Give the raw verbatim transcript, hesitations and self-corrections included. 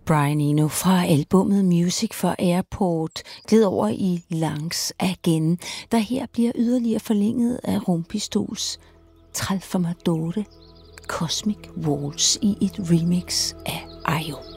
Brian Eno fra albummet Music for Airport gled over i Langs Again, der her bliver yderligere forlænget af Rumpistols Tralfamadore Cosmic Waltz i et remix af Ayo.